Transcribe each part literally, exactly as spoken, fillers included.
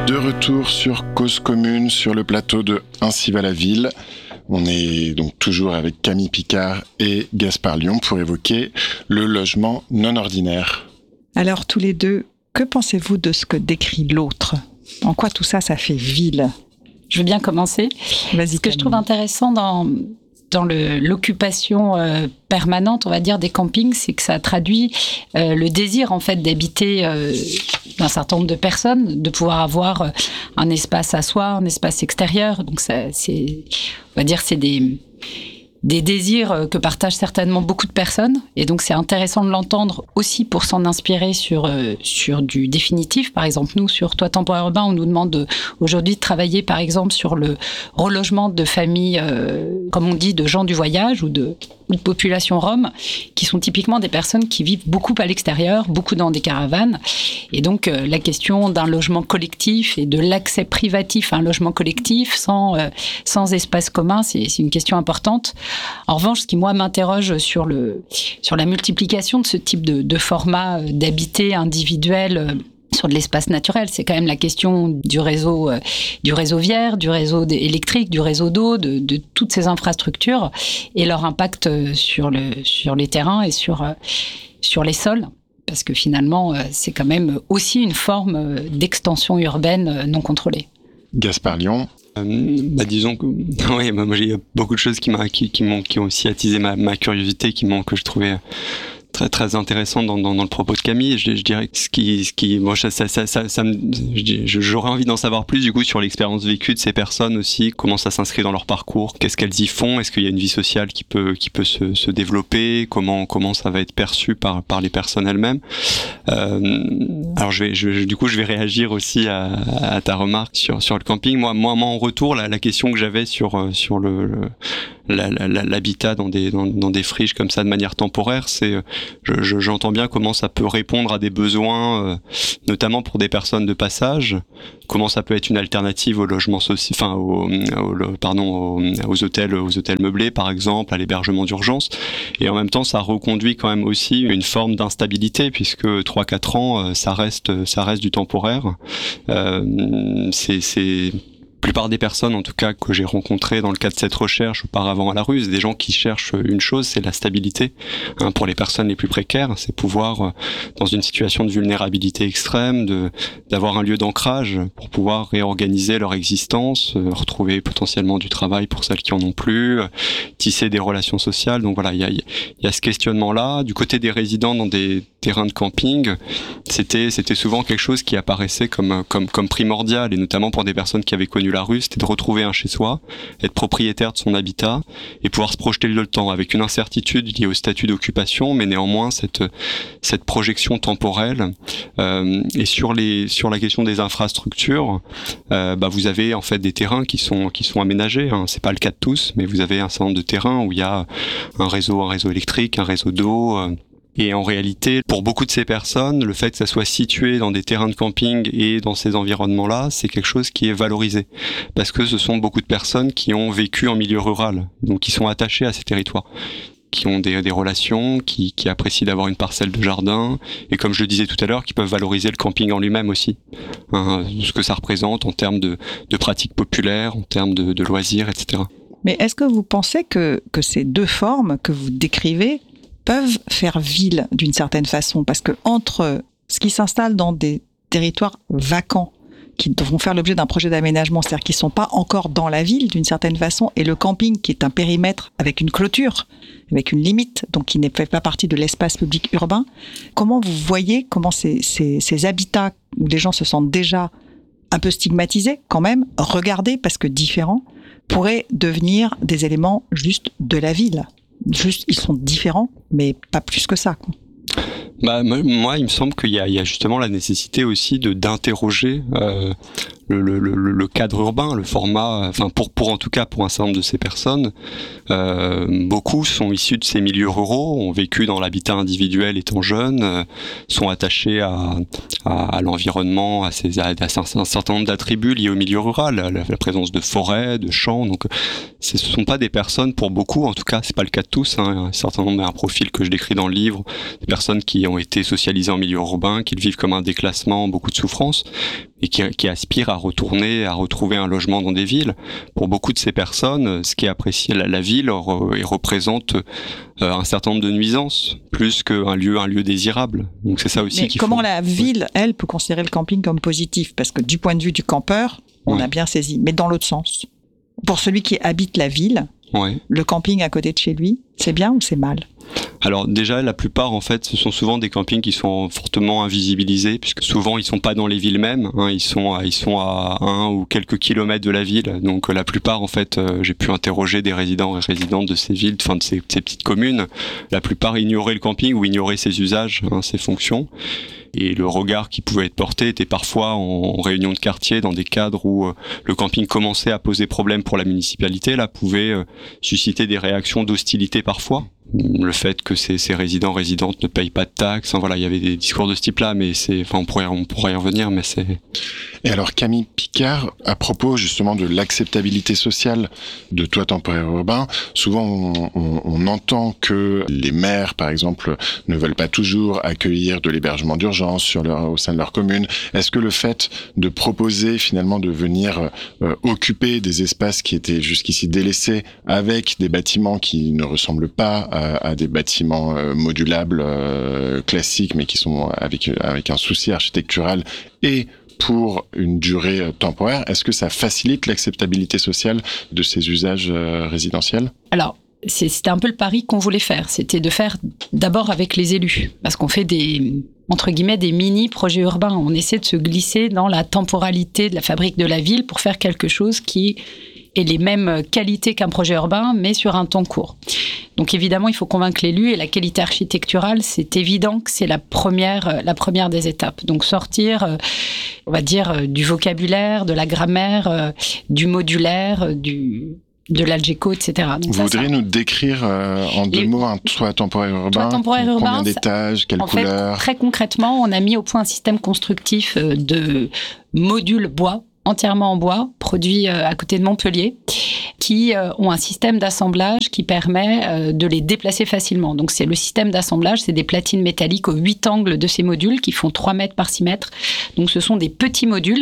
De retour sur Cause Commune, sur le plateau de Ainsi va la ville. On est donc toujours avec Camille Picard et Gaspard Lyon pour évoquer le logement non ordinaire. Alors tous les deux, que pensez-vous de ce que décrit l'autre ? En quoi tout ça, ça fait ville ? Je veux bien commencer. Vas-y, ce que Camille. je trouve intéressant dans, dans le, l'occupation euh, permanente, on va dire, des campings, c'est que ça traduit euh, le désir en fait d'habiter euh, d'un certain nombre de personnes, de pouvoir avoir euh, un espace à soi, un espace extérieur. Donc ça, c'est, on va dire, c'est des des désirs que partagent certainement beaucoup de personnes. Et donc, c'est intéressant de l'entendre aussi pour s'en inspirer sur, euh, sur du définitif. Par exemple, nous, sur Toit Temporaire Urbain, on nous demande de, aujourd'hui de travailler, par exemple, sur le relogement de familles, euh, comme on dit, de gens du voyage ou de, ou de populations roms, qui sont typiquement des personnes qui vivent beaucoup à l'extérieur, beaucoup dans des caravanes. Et donc, euh, la question d'un logement collectif et de l'accès privatif à un logement collectif sans, euh, sans espace commun, c'est, c'est une question importante. En revanche, ce qui, moi, m'interroge sur, le, sur la multiplication de ce type de, de format d'habiter individuel euh, sur de l'espace naturel, c'est quand même la question du réseau, euh, du réseau viaire, du réseau électrique, du réseau d'eau, de, de toutes ces infrastructures et leur impact sur, le, sur les terrains et sur, euh, sur les sols. Parce que finalement, euh, c'est quand même aussi une forme d'extension urbaine euh, non contrôlée. Gaspard Lyon. Euh, bah disons que oui, moi j'ai beaucoup de choses qui m'a qui, qui m'ont qui ont aussi attisé ma, ma curiosité, qui m'ont que je trouvais très très intéressant dans, dans dans le propos de Camille. Je, je dirais que ce qui ce qui moi ça ça ça ça, ça me je, j'aurais envie d'en savoir plus du coup sur l'expérience vécue de ces personnes aussi, comment ça s'inscrit dans leur parcours, qu'est-ce qu'elles y font, est-ce qu'il y a une vie sociale qui peut qui peut se se développer, comment comment ça va être perçu par par les personnes elles-mêmes. Euh, alors je vais je, du coup je vais réagir aussi à, à ta remarque sur sur le camping. Moi moi, moi en retour la, la question que j'avais sur sur le, le La, la, l'habitat dans des dans, dans des friches comme ça de manière temporaire, c'est je, je, j'entends bien comment ça peut répondre à des besoins, euh, notamment pour des personnes de passage. Comment ça peut être une alternative au logement social, enfin au, au pardon aux, aux hôtels aux hôtels meublés par exemple, à l'hébergement d'urgence. Et en même temps, ça reconduit quand même aussi une forme d'instabilité puisque trois quatre ans, ça reste ça reste du temporaire. Euh, c'est c'est La plupart des personnes, en tout cas, que j'ai rencontrées dans le cadre de cette recherche auparavant à la rue, c'est des gens qui cherchent une chose, c'est la stabilité. Hein, pour les personnes les plus précaires, c'est pouvoir, dans une situation de vulnérabilité extrême, de, d'avoir un lieu d'ancrage pour pouvoir réorganiser leur existence, euh, retrouver potentiellement du travail pour celles qui en ont plus, euh, tisser des relations sociales. Donc voilà, il y a, il y a ce questionnement-là. Du côté des résidents dans des terrains de camping, c'était, c'était souvent quelque chose qui apparaissait comme, comme, comme primordial, et notamment pour des personnes qui avaient connu la rue, c'était de retrouver un chez-soi, être propriétaire de son habitat et pouvoir se projeter le temps avec une incertitude liée au statut d'occupation, mais néanmoins cette cette projection temporelle. Euh, et sur les sur la question des infrastructures, euh, bah vous avez en fait des terrains qui sont qui sont aménagés. Hein. C'est pas le cas de tous, mais vous avez un certain nombre de terrains où il y a un réseau un réseau électrique, un réseau d'eau. Euh, Et en réalité, pour beaucoup de ces personnes, le fait que ça soit situé dans des terrains de camping et dans ces environnements-là, c'est quelque chose qui est valorisé. Parce que ce sont beaucoup de personnes qui ont vécu en milieu rural, donc qui sont attachées à ces territoires, qui ont des, des relations, qui, qui apprécient d'avoir une parcelle de jardin, et comme je le disais tout à l'heure, qui peuvent valoriser le camping en lui-même aussi. Hein, ce que ça représente en termes de, de pratiques populaires, en termes de, de loisirs, et cetera. Mais est-ce que vous pensez que, que ces deux formes que vous décrivez peuvent faire ville d'une certaine façon, parce que entre ce qui s'installe dans des territoires vacants qui vont faire l'objet d'un projet d'aménagement, c'est-à-dire qui sont pas encore dans la ville d'une certaine façon, et le camping qui est un périmètre avec une clôture, avec une limite, donc qui ne fait pas partie de l'espace public urbain, comment vous voyez comment ces, ces, ces habitats où les gens se sentent déjà un peu stigmatisés quand même, regardés parce que différents, pourraient devenir des éléments juste de la ville? Juste, ils sont différents, mais pas plus que ça, quoi. Bah, moi, il me semble qu'il y a, il y a justement la nécessité aussi de d'interroger euh, le, le, le, le cadre urbain, le format. Enfin, pour pour en tout cas pour un certain nombre de ces personnes, euh, beaucoup sont issus de ces milieux ruraux, ont vécu dans l'habitat individuel étant jeunes, euh, sont attachés à à, à l'environnement, à, ces, à, à un certain nombre d'attributs liés au milieu rural, à la, la présence de forêts, de champs. Donc, ce ne sont pas des personnes, pour beaucoup, en tout cas, c'est pas le cas de tous. Hein, un certain nombre, un profil que je décris dans le livre, des personnes qui ont été socialisées en milieu urbain, qui le vivent comme un déclassement, beaucoup de souffrance, et qui, qui aspirent à retourner, à retrouver un logement dans des villes. Pour beaucoup de ces personnes, ce qui est apprécié, la, la ville re, représente euh, un certain nombre de nuisances, plus qu'un lieu, un lieu désirable. Donc c'est ça aussi. Mais qu'il comment faut... la ville, elle, peut considérer le camping comme positif? Parce que du point de vue du campeur, on ouais. a bien saisi, mais dans l'autre sens. Pour celui qui habite la ville, ouais. le camping à côté de chez lui, c'est bien ou c'est mal? Alors déjà, la plupart, en fait, ce sont souvent des campings qui sont fortement invisibilisés, puisque souvent, ils sont pas dans les villes mêmes, hein, ils sont à, ils sont à un ou quelques kilomètres de la ville. Donc la plupart, en fait, euh, j'ai pu interroger des résidents et résidentes de ces villes, enfin de ces, ces petites communes. La plupart ignoraient le camping ou ignoraient ses usages, hein, ses fonctions. Et le regard qui pouvait être porté était parfois en réunion de quartier, dans des cadres où euh, le camping commençait à poser problème pour la municipalité, là, pouvait euh, susciter des réactions d'hostilité parfois. Le fait que ces, ces résidents, résidentes ne payent pas de taxes, enfin, voilà, il y avait des discours de ce type-là, mais c'est, enfin, on pourrait, on pourrait y revenir, mais c'est... Et alors, Camille Picard, à propos justement de l'acceptabilité sociale de toits temporaires urbains, souvent on, on, on entend que les maires, par exemple, ne veulent pas toujours accueillir de l'hébergement d'urgence sur leur, au sein de leur commune. Est-ce que le fait de proposer finalement de venir euh, occuper des espaces qui étaient jusqu'ici délaissés avec des bâtiments qui ne ressemblent pas à, à des bâtiments euh, modulables euh, classiques, mais qui sont avec, avec un souci architectural et pour une durée temporaire, est-ce que ça facilite l'acceptabilité sociale de ces usages euh, résidentiels? Alors, c'est, c'était un peu le pari qu'on voulait faire. C'était de faire d'abord avec les élus, parce qu'on fait des, entre guillemets, des mini-projets urbains. On essaie de se glisser dans la temporalité de la fabrique de la ville pour faire quelque chose qui ait les mêmes qualités qu'un projet urbain, mais sur un temps court. Donc évidemment, il faut convaincre l'élu, et la qualité architecturale, c'est évident que c'est la première, la première des étapes. Donc sortir, on va dire, du vocabulaire, de la grammaire, du modulaire, du... de l'Algeco, et cetera. Donc Vous ça, voudriez ça... nous décrire euh, en deux Les... mots un toit temporaire urbain? Toit temporaire Combien urbain, d'étages? Quelle en couleur? fait, très concrètement, on a mis au point un système constructif de modules bois, entièrement en bois, produits à côté de Montpellier, qui ont un système d'assemblage qui permet de les déplacer facilement. Donc c'est le système d'assemblage, c'est des platines métalliques aux huit angles de ces modules qui font trois mètres par six mètres. Donc ce sont des petits modules,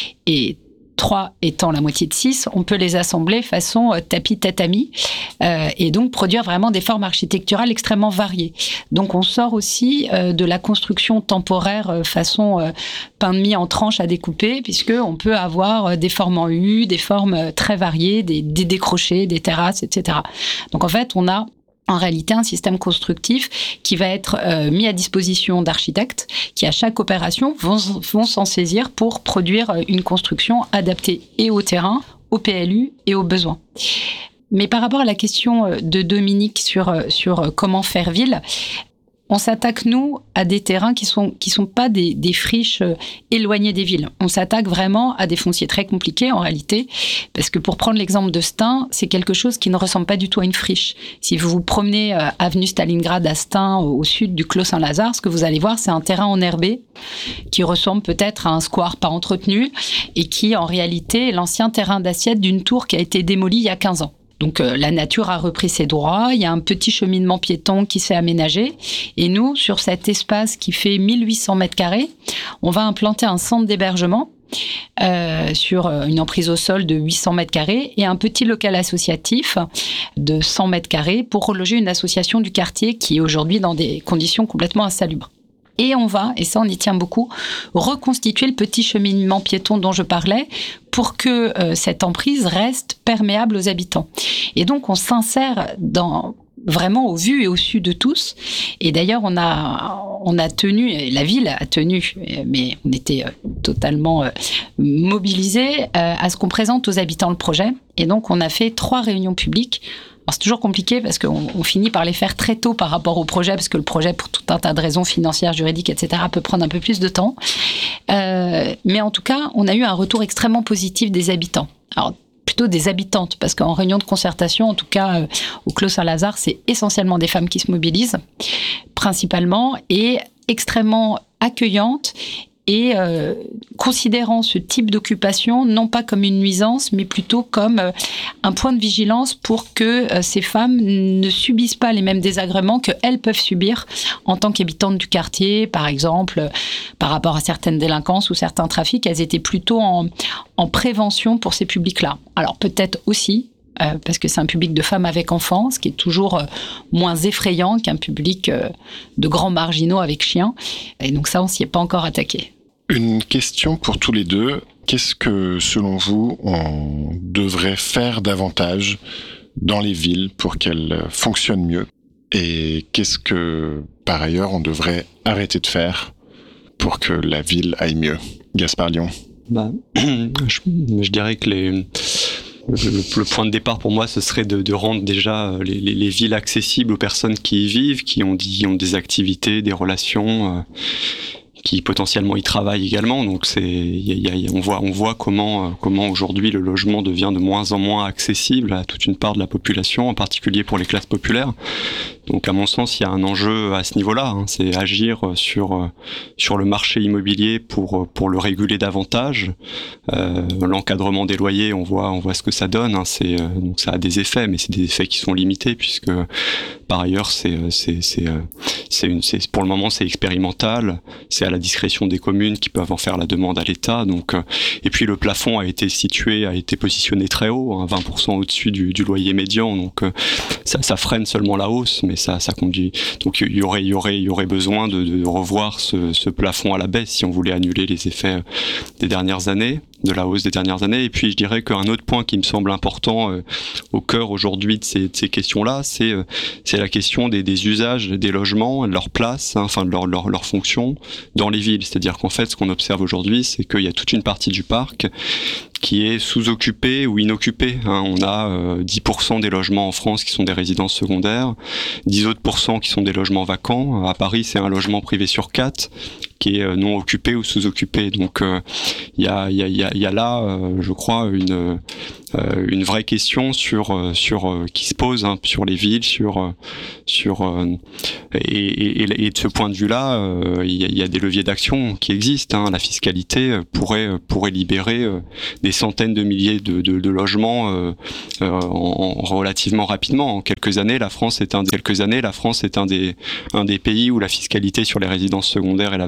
et trois étant la moitié de six, on peut les assembler façon euh, tapis tatami euh, et donc produire vraiment des formes architecturales extrêmement variées. Donc on sort aussi euh, de la construction temporaire euh, façon euh, pain de mie en tranches à découper, puisque on peut avoir euh, des formes en U, des formes euh, très variées, des, des décrochés, des terrasses, et cetera. Donc en fait, on a en réalité un système constructif qui va être euh, mis à disposition d'architectes qui, à chaque opération, vont, vont s'en saisir pour produire une construction adaptée et au terrain, au P L U et aux besoins. Mais par rapport à la question de Dominique sur, sur comment faire ville, on s'attaque, nous, à des terrains qui sont qui sont pas des, des friches éloignées des villes. On s'attaque vraiment à des fonciers très compliqués, en réalité, parce que pour prendre l'exemple de Stein, c'est quelque chose qui ne ressemble pas du tout à une friche. Si vous vous promenez euh, avenue Stalingrad à Stein, au, au sud du Clos Saint-Lazare, ce que vous allez voir, c'est un terrain enherbé qui ressemble peut-être à un square pas entretenu et qui, en réalité, est l'ancien terrain d'assiette d'une tour qui a été démolie il y a quinze ans. Donc euh, la nature a repris ses droits, il y a un petit cheminement piéton qui s'est aménagé, et nous, sur cet espace qui fait mille huit cents mètres carrés, on va implanter un centre d'hébergement euh, sur une emprise au sol de huit cents mètres carrés et un petit local associatif de cent mètres carrés pour reloger une association du quartier qui est aujourd'hui dans des conditions complètement insalubres. Et on va, et ça on y tient beaucoup, reconstituer le petit cheminement piéton dont je parlais pour que euh, cette emprise reste perméable aux habitants. Et donc on s'insère dans vraiment au vu et au su de tous. Et d'ailleurs on a on a tenu, la ville a tenu, mais on était totalement euh, mobilisés euh, à ce qu'on présente aux habitants le projet. Et donc on a fait trois réunions publiques. Alors, c'est toujours compliqué parce qu'on on finit par les faire très tôt par rapport au projet, parce que le projet, pour tout un tas de raisons financières, juridiques, et cetera, peut prendre un peu plus de temps. Euh, mais en tout cas, on a eu un retour extrêmement positif des habitants. Alors, plutôt des habitantes, parce qu'en réunion de concertation, en tout cas euh, au Clos Saint-Lazare, c'est essentiellement des femmes qui se mobilisent, principalement, et extrêmement accueillantes et euh, considérant ce type d'occupation non pas comme une nuisance, mais plutôt comme euh, un point de vigilance pour que euh, ces femmes ne subissent pas les mêmes désagréments qu'elles peuvent subir en tant qu'habitantes du quartier, par exemple, euh, par rapport à certaines délinquances ou certains trafics. Elles étaient plutôt en, en prévention pour ces publics-là. Alors peut-être aussi, Euh, parce que c'est un public de femmes avec enfants, ce qui est toujours euh, moins effrayant qu'un public euh, de grands marginaux avec chiens. Et donc ça, on s'y est pas encore attaqué. Une question pour tous les deux. Qu'est-ce que, selon vous, on devrait faire davantage dans les villes pour qu'elles fonctionnent mieux? Et qu'est-ce que, par ailleurs, on devrait arrêter de faire pour que la ville aille mieux? Gaspard Lyon. Bah, je, je dirais que les... Le, le point de départ pour moi, ce serait de, de rendre déjà les, les, les villes accessibles aux personnes qui y vivent, qui ont, qui ont des activités, des relations, euh, qui potentiellement y travaillent également. Donc c'est, y a, y a, on voit, on voit comment, comment aujourd'hui le logement devient de moins en moins accessible à toute une part de la population, en particulier pour les classes populaires. Donc à mon sens, il y a un enjeu à ce niveau-là, hein, c'est agir sur sur le marché immobilier pour pour le réguler davantage. Euh, l'encadrement des loyers, on voit on voit ce que ça donne. Hein, c'est donc ça a des effets, mais c'est des effets qui sont limités puisque par ailleurs c'est c'est c'est c'est une c'est pour le moment c'est expérimental, c'est à la discrétion des communes qui peuvent en faire la demande à l'État. Donc et puis le plafond a été situé, a été positionné très haut, hein, vingt pour cent au-dessus du, du loyer médian. Donc ça ça freine seulement la hausse, mais ça, ça conduit. Donc il y aurait, il y aurait, il y aurait besoin de, de revoir ce, ce plafond à la baisse si on voulait annuler les effets des dernières années, de la hausse des dernières années. Et puis je dirais qu'un autre point qui me semble important euh, au cœur aujourd'hui de ces, de ces questions-là, c'est, euh, c'est la question des, des usages des logements, de leur place, hein, enfin de leur, leur, leur fonction dans les villes. C'est-à-dire qu'en fait, ce qu'on observe aujourd'hui, c'est qu'il y a toute une partie du parc qui est sous-occupé ou inoccupé. Hein. On a euh, dix pour cent des logements en France qui sont des résidences secondaires, dix autres pourcents qui sont des logements vacants. À Paris, c'est un logement privé sur quatre qui est euh, non occupé ou sous-occupé. Donc, il euh, y, a, y, a, y, a, y a là, euh, je crois, une, euh, une vraie question sur, sur, euh, qui se pose hein, sur les villes, sur, sur, euh, et, et, et de ce point de vue-là, il euh, y, y a des leviers d'action qui existent. Hein. La fiscalité pourrait, pourrait libérer euh, des centaines de milliers de, de, de logements euh, euh, en, en relativement rapidement. En quelques années, la France est un des, quelques années, la France est un des, un des pays où la fiscalité sur les résidences secondaires est la